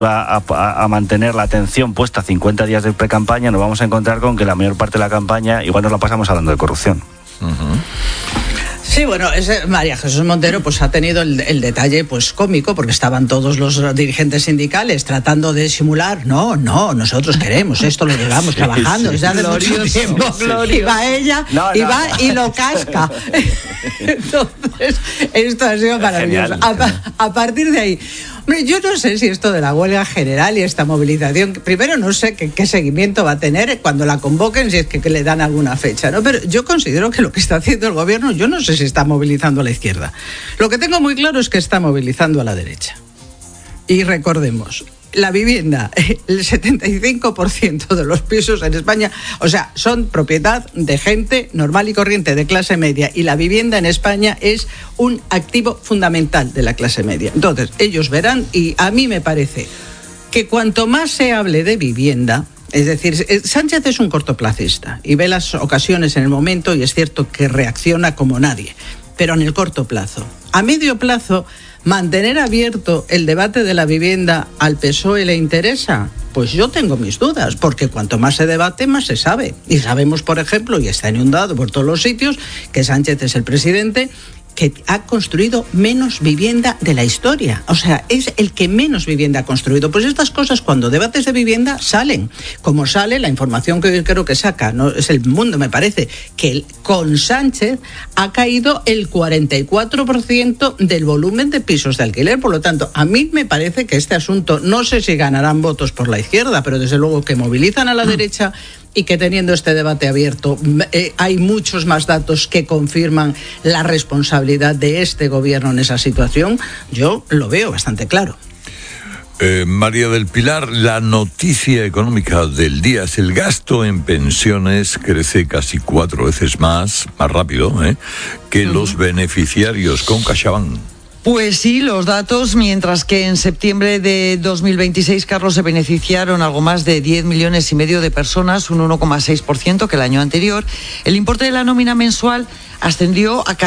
a mantener la atención puesta 50 días de pre-campaña, nos vamos a encontrar con que la mayor parte de la campaña igual nos la pasamos hablando de corrupción. Sí, bueno, María Jesús Montero pues ha tenido el detalle pues cómico, porque estaban todos los dirigentes sindicales tratando de simular, no, nosotros queremos esto, lo llevamos trabajando desde hace mucho tiempo. Y va ella, va y lo casca. Entonces, esto ha sido maravilloso. A partir de ahí, hombre, yo no sé si esto de la huelga general y esta movilización, primero no sé qué seguimiento va a tener cuando la convoquen, si es que le dan alguna fecha, ¿no? Pero yo considero que lo que está haciendo el gobierno, yo no sé si está movilizando a la izquierda. Lo que tengo muy claro es que está movilizando a la derecha. Y recordemos, la vivienda, el 75% de los pisos en España, o sea, son propiedad de gente normal y corriente, de clase media, y la vivienda en España es un activo fundamental de la clase media. Entonces, ellos verán, y a mí me parece que cuanto más se hable de vivienda, es decir, Sánchez es un cortoplacista y ve las ocasiones en el momento, y es cierto que reacciona como nadie, pero en el corto plazo. A medio plazo, ¿mantener abierto el debate de la vivienda al PSOE le interesa? Pues yo tengo mis dudas, porque cuanto más se debate, más se sabe. Y sabemos, por ejemplo, y está inundado por todos los sitios, que Sánchez es el presidente que ha construido menos vivienda de la historia. O sea, es el que menos vivienda ha construido. Pues estas cosas, cuando debates de vivienda, salen. Como sale la información que hoy creo que saca, ¿no? Es El Mundo, me parece, que con Sánchez ha caído el 44% del volumen de pisos de alquiler. Por lo tanto, a mí me parece que este asunto, no sé si ganarán votos por la izquierda, pero desde luego que movilizan a la derecha, y que teniendo este debate abierto hay muchos más datos que confirman la responsabilidad de este gobierno en esa situación. Yo lo veo bastante claro. María del Pilar, la noticia económica del día es: el gasto en pensiones crece casi 4 veces más rápido que los beneficiarios con CaixaBank. Pues sí, los datos, mientras que en septiembre de 2026, Carlos, se beneficiaron algo más de 10,5 millones de personas, un 1,6% que el año anterior. El importe de la nómina mensual ascendió a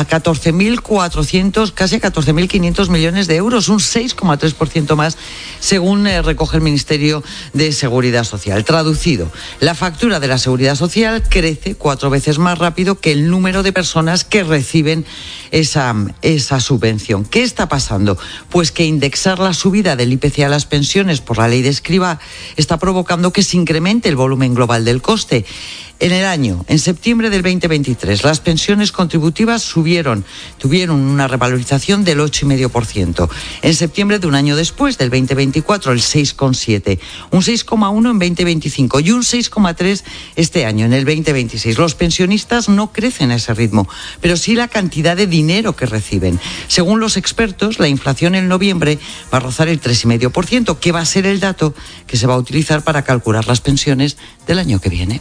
14.400, casi a 14.500 millones de euros, un 6,3% más, según recoge el Ministerio de Seguridad Social. Traducido, la factura de la Seguridad Social crece 4 veces más rápido que el número de personas que reciben esa subvención. ¿Qué está pasando? Pues que indexar la subida del IPC a las pensiones por la ley de Escrivá está provocando que se incremente el volumen global del coste. En septiembre del 2023, las pensiones contributivas tuvieron una revalorización del 8,5%. En septiembre de un año después, del 2024, el 6,7%, un 6,1% en 2025 y un 6,3% este año, en el 2026. Los pensionistas no crecen a ese ritmo, pero sí la cantidad de dinero que reciben. Según los expertos, la inflación en noviembre va a rozar el 3,5%, que va a ser el dato que se va a utilizar para calcular las pensiones del año que viene.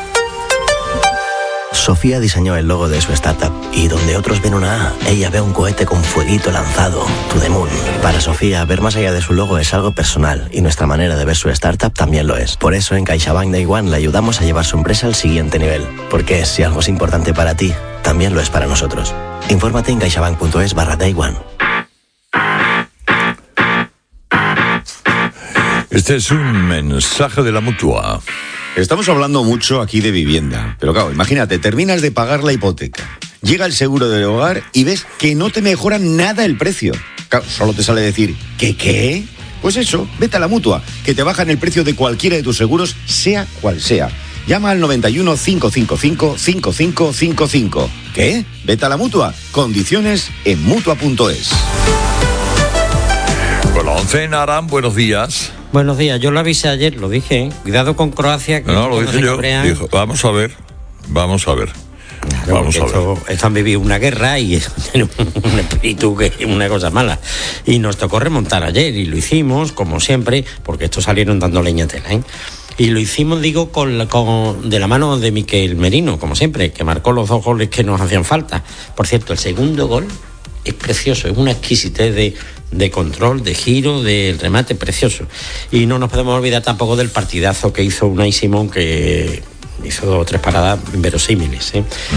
Sofía diseñó el logo de su startup y donde otros ven una A, ella ve un cohete con fueguito lanzado, To The Moon. Para Sofía, ver más allá de su logo es algo personal y nuestra manera de ver su startup también lo es. Por eso en CaixaBank Day One le ayudamos a llevar su empresa al siguiente nivel. Porque si algo es importante para ti, también lo es para nosotros. Infórmate en caixabank.es/Day One. Este es un mensaje de la Mutua. Estamos hablando mucho aquí de vivienda, pero claro, imagínate, terminas de pagar la hipoteca, llega el seguro del hogar y ves que no te mejora nada el precio. Claro, solo te sale decir, ¿qué? Pues eso, vete a la Mutua, que te bajan el precio de cualquiera de tus seguros, sea cual sea. Llama al 91 555 5555. ¿Qué? Vete a la Mutua. Condiciones en Mutua.es. Con la 11 en Aram, buenos días. Buenos días, yo lo avisé ayer, lo dije, cuidado con Croacia. Que no, lo dije yo, dijo, vamos a ver. Esto han vivido una guerra y tiene un espíritu que es una cosa mala. Y nos tocó remontar ayer y lo hicimos, como siempre, porque estos salieron dando leña a tela, Y lo hicimos, digo, de la mano de Miquel Merino, como siempre, que marcó los 2 goles que nos hacían falta. Por cierto, el segundo gol es precioso, es una exquisitez de control, de giro, de remate, precioso. Y no nos podemos olvidar tampoco del partidazo que hizo Unai Simón, que hizo 2 o 3 paradas inverosímiles,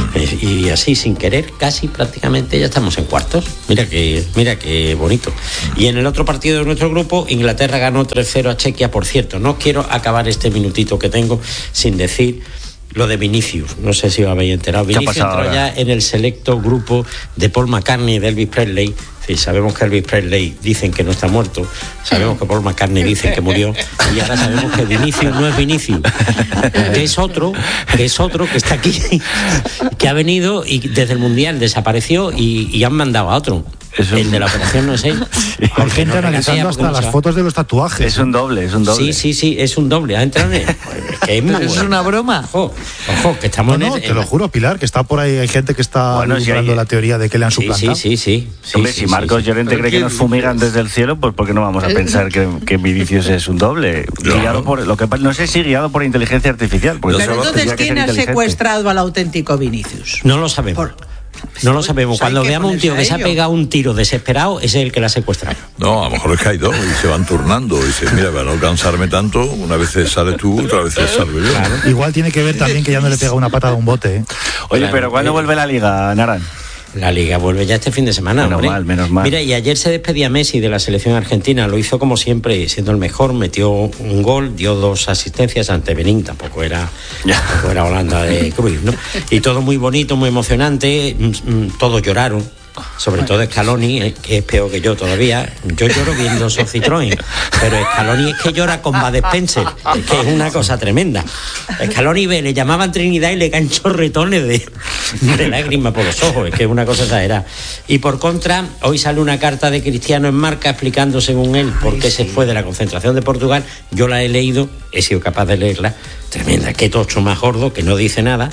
y así sin querer casi prácticamente ya estamos en cuartos. Mira qué bonito. Y en el otro partido de nuestro grupo, Inglaterra ganó 3-0 a Chequia. Por cierto, no quiero acabar este minutito que tengo sin decir lo de Vinicius. No sé si os habéis enterado. Vinicius entró ya en el selecto grupo de Paul McCartney y de Elvis Presley. Sí, sabemos que Elvis Presley dicen que no está muerto, sabemos que Paul McCartney dicen que murió, y ahora sabemos que Vinicius no es Vinicius, que es otro que está aquí, que ha venido y desde el Mundial desapareció y han mandado a otro. El de la operación no es él. Hay gente analizando hasta las fotos de los tatuajes. Es un doble. Sí, es un doble. Ha entrado en él. Es una broma. Ojo, que estamos No, te lo juro, Pilar, que está por ahí, hay gente que está buscando la teoría de que le han suplantado. Sí. Hombre, si Marcos Llorente cree que nos fumigan desde el cielo, pues ¿por qué no vamos a pensar que Vinicius es un doble? Guiado por, no sé si guiado por inteligencia artificial. Pero entonces, ¿quién ha secuestrado al auténtico Vinicius? No lo sabemos. No lo sabemos. Cuando veamos un tío que se ha pegado un tiro desesperado, ese es el que la ha secuestrado. No, a lo mejor es que hay dos y se van turnando. Y dice, mira, para no cansarme tanto, una vez sales tú, otra vez salgo yo. Claro. Igual tiene que ver también que ya no le pega una patada a un bote. Oye, pero ¿cuándo vuelve la Liga, Naran? La Liga vuelve ya este fin de semana. Menos mal. Mira, y ayer se despedía Messi de la selección argentina. Lo hizo como siempre, siendo el mejor. Metió un gol, dio 2 asistencias ante Benín. Tampoco era Holanda de Cruyff, ¿no? Y todo muy bonito, muy emocionante. Todos lloraron. Sobre todo Scaloni, que es peor que yo todavía. Yo lloro viendo esos Citroën, pero Scaloni es que llora con Bud Spencer, que es una cosa tremenda. Scaloni le llamaban Trinidad y le caen chorretones de lágrimas por los ojos, es que es una cosa exagerada. Y por contra, hoy sale una carta de Cristiano en Marca explicando, según él, por qué se fue de la concentración de Portugal. Yo la he leído, he sido capaz de leerla. Tremenda, qué tocho más gordo, que no dice nada,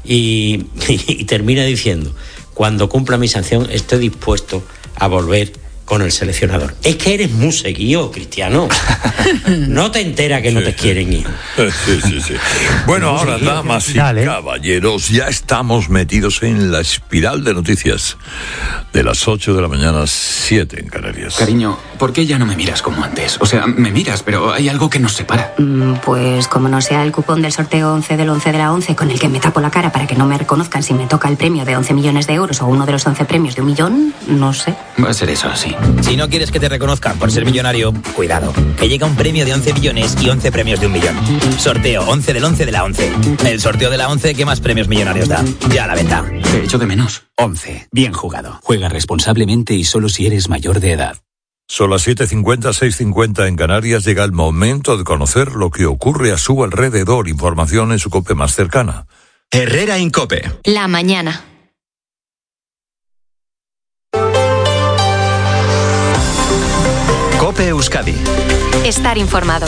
y termina diciendo: cuando cumpla mi sanción estoy dispuesto a volver con el seleccionador. Es que eres muy seguido, Cristiano. No te enteras que no te quieren, hijo. Sí. Bueno, ahora, damas y caballeros, ya estamos metidos en la espiral de noticias de las 8 de la mañana, 7 en Canarias. Cariño, ¿por qué ya no me miras como antes? O sea, me miras, pero hay algo que nos separa. Pues como no sea el cupón del sorteo 11 del 11 de la 11 con el que me tapo la cara para que no me reconozcan si me toca el premio de 11 millones de euros o uno de los 11 premios de 1 millón, no sé. Va a ser eso, sí. Si no quieres que te reconozcan por ser millonario, cuidado, que llega un premio de 11 millones y 11 premios de 1 millón. Sorteo 11 del 11 de la 11. El sorteo de la 11 que más premios millonarios da. Ya a la venta. Te echo de menos. 11. Bien jugado. Juega responsablemente y solo si eres mayor de edad. Son las 7:50, 6:50 en Canarias. Llega el momento de conocer lo que ocurre a su alrededor. Información en su COPE más cercana. Herrera Incope. La mañana. COPE Euskadi. Estar informado.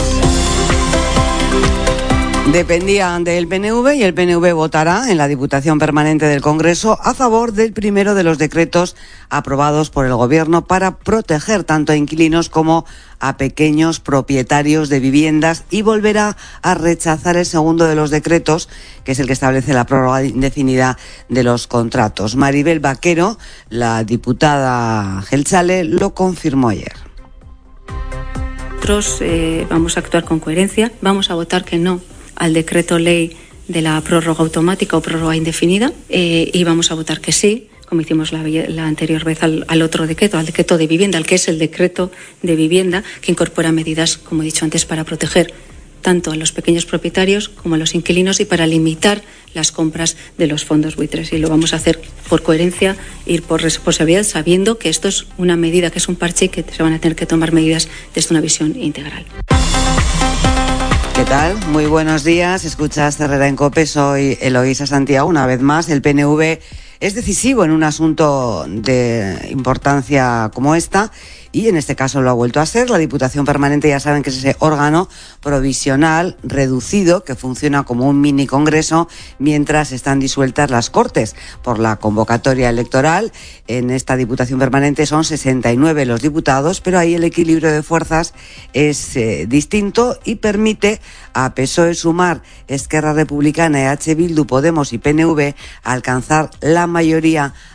Dependían del PNV y el PNV votará en la Diputación Permanente del Congreso a favor del primero de los decretos aprobados por el Gobierno para proteger tanto a inquilinos como a pequeños propietarios de viviendas y volverá a rechazar el segundo de los decretos, que es el que establece la prórroga indefinida de los contratos. Maribel Vaquero, la diputada Geltzale, lo confirmó ayer. Nosotros vamos a actuar con coherencia, vamos a votar que no al decreto ley de la prórroga automática o prórroga indefinida y vamos a votar que sí, como hicimos la anterior vez al otro decreto, al decreto de vivienda, al que es el decreto de vivienda, que incorpora medidas, como he dicho antes, para proteger tanto a los pequeños propietarios como a los inquilinos y para limitar las compras de los fondos buitres. Y lo vamos a hacer por coherencia y por responsabilidad, sabiendo que esto es una medida, que es un parche y que se van a tener que tomar medidas desde una visión integral. ¿Qué tal? Muy buenos días. Escuchas Herrera en COPE. Soy Eloísa Santiago. Una vez más, el PNV es decisivo en un asunto de importancia como esta y en este caso lo ha vuelto a ser. La Diputación Permanente, ya saben que es ese órgano provisional reducido que funciona como un mini congreso mientras están disueltas las Cortes por la convocatoria electoral. En esta Diputación Permanente son 69 los diputados, pero ahí el equilibrio de fuerzas es distinto y permite a PSOE, Sumar, Esquerra Republicana, EH Bildu, Podemos y PNV alcanzar la mayoría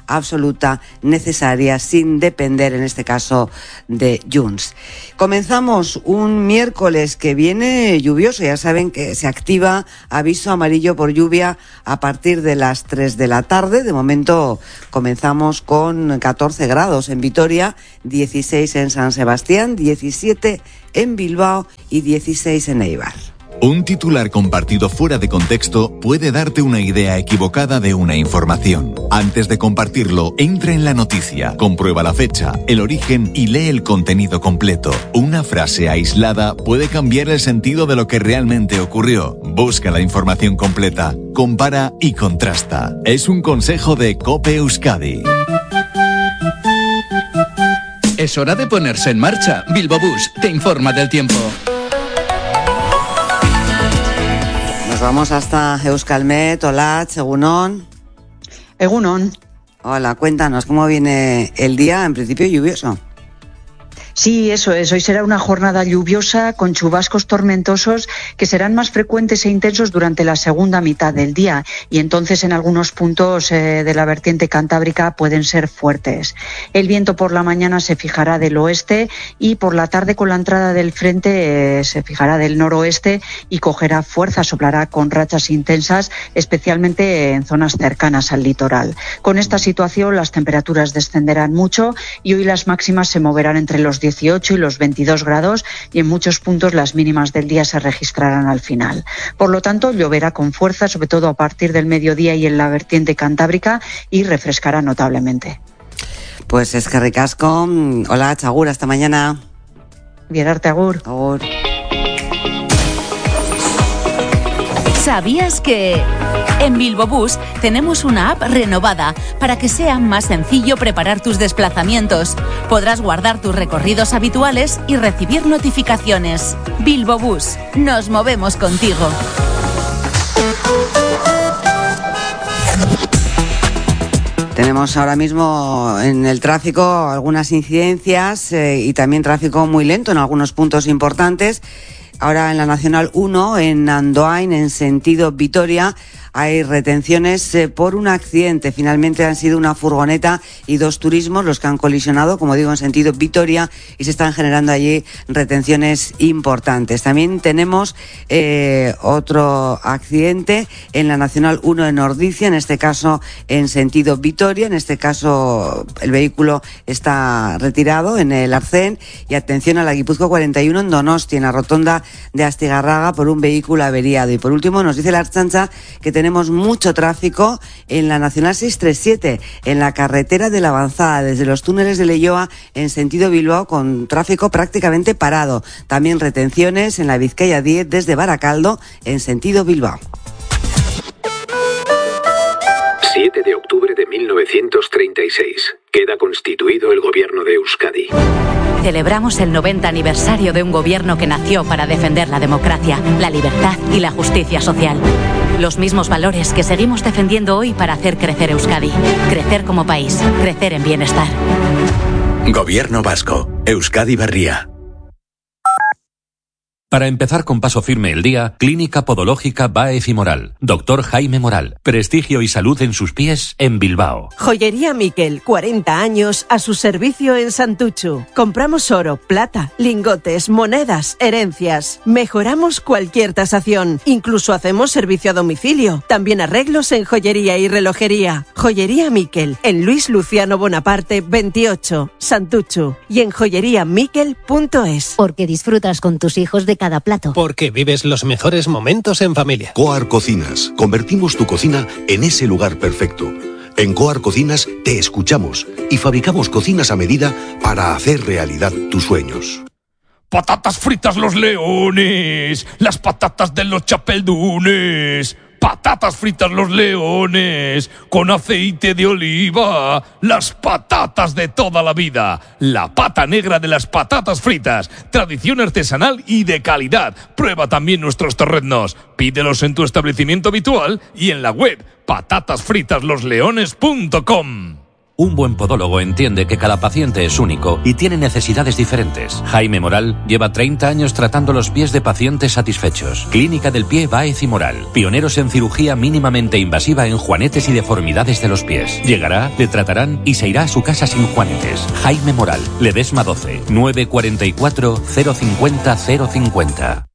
absoluta, necesaria, sin depender, en este caso, de Junts. Comenzamos un miércoles que viene lluvioso. Ya saben que se activa aviso amarillo por lluvia a partir de las 3 de la tarde. De momento comenzamos con 14 grados en Vitoria, 16 en San Sebastián, 17 en Bilbao y 16 en Eibar. Un titular compartido fuera de contexto puede darte una idea equivocada de una información. Antes de compartirlo, entra en la noticia, comprueba la fecha, el origen y lee el contenido completo. Una frase aislada puede cambiar el sentido de lo que realmente ocurrió. Busca la información completa, compara y contrasta. Es un consejo de COPE Euskadi. Es hora de ponerse en marcha. Bilbo Bus te informa del tiempo. Nos vamos hasta Euskalmet. Hola, Egunon. Egunon. Hola, cuéntanos, ¿cómo viene el día? En principio lluvioso. Sí, eso es. Hoy será una jornada lluviosa con chubascos tormentosos que serán más frecuentes e intensos durante la segunda mitad del día y entonces en algunos puntos de la vertiente cantábrica pueden ser fuertes. El viento por la mañana se fijará del oeste y por la tarde con la entrada del frente se fijará del noroeste y cogerá fuerza, soplará con rachas intensas, especialmente en zonas cercanas al litoral. Con esta situación las temperaturas descenderán mucho y hoy las máximas se moverán entre los 18 y los 22 grados y en muchos puntos las mínimas del día se registrarán al final. Por lo tanto, lloverá con fuerza, sobre todo a partir del mediodía y en la vertiente cantábrica y refrescará notablemente. Pues es que ricasco. Hola, Chagur, hasta mañana. Bierarte, agur. Agur. ¿Sabías que en Bilbo Bus tenemos una app renovada para que sea más sencillo preparar tus desplazamientos? Podrás guardar tus recorridos habituales y recibir notificaciones. Bilbo Bus, nos movemos contigo. Tenemos ahora mismo en el tráfico algunas incidencias y también tráfico muy lento en algunos puntos importantes. Ahora en la Nacional 1, en Andoain, en sentido Vitoria, hay retenciones por un accidente. Finalmente han sido una furgoneta y 2 turismos los que han colisionado, como digo, en sentido Vitoria, y se están generando allí retenciones importantes. También tenemos otro accidente en la Nacional 1 en Ordicia, en este caso en sentido Vitoria. En este caso el vehículo está retirado en el Arcén. Y atención a la Guipúzcoa 41 en Donosti, en la rotonda de Astigarraga, por un vehículo averiado. Y por último nos dice la Ertzaintza que tenemos mucho tráfico en la Nacional 637, en la carretera de la Avanzada, desde los túneles de Leioa en sentido Bilbao, con tráfico prácticamente parado. También retenciones en la Vizcaya 10 desde Baracaldo en sentido Bilbao. 7 de octubre de 1936. Queda constituido el gobierno de Euskadi. Celebramos el 90 aniversario de un gobierno que nació para defender la democracia, la libertad y la justicia social. Los mismos valores que seguimos defendiendo hoy para hacer crecer Euskadi. Crecer como país, crecer en bienestar. Gobierno vasco. Euskadi Berria. Para empezar con paso firme el día, Clínica Podológica Báez y Moral. Doctor Jaime Moral. Prestigio y salud en sus pies en Bilbao. Joyería Miquel, 40 años a su servicio en Santuchu. Compramos oro, plata, lingotes, monedas, herencias. Mejoramos cualquier tasación. Incluso hacemos servicio a domicilio. También arreglos en joyería y relojería. Joyería Miquel, en Luis Luciano Bonaparte 28, Santuchu. Y en joyeriamiquel.es. Porque disfrutas con tus hijos de cada plato. Porque vives los mejores momentos en familia. Coar Cocinas. Convertimos tu cocina en ese lugar perfecto. En Coar Cocinas te escuchamos y fabricamos cocinas a medida para hacer realidad tus sueños. Patatas fritas Los Leones, las patatas de los Chapeldunes. Patatas fritas Los Leones, con aceite de oliva, las patatas de toda la vida. La pata negra de las patatas fritas, tradición artesanal y de calidad. Prueba también nuestros torreznos. Pídelos en tu establecimiento habitual y en la web patatasfritaslosleones.com. Un buen podólogo entiende que cada paciente es único y tiene necesidades diferentes. Jaime Moral lleva 30 años tratando los pies de pacientes satisfechos. Clínica del Pie Báez y Moral. Pioneros en cirugía mínimamente invasiva en juanetes y deformidades de los pies. Llegará, le tratarán y se irá a su casa sin juanetes. Jaime Moral. Ledesma 12. 944 050 050.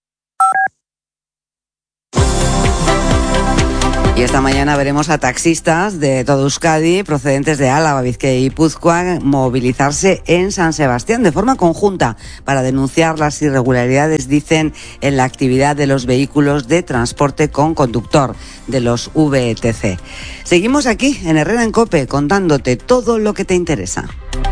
Y esta mañana veremos a taxistas de todo Euskadi, procedentes de Álava, Bizkaia y Guipúzcoa, movilizarse en San Sebastián de forma conjunta para denunciar las irregularidades, dicen, en la actividad de los vehículos de transporte con conductor, de los VTC. Seguimos aquí en Herrera en COPE contándote todo lo que te interesa.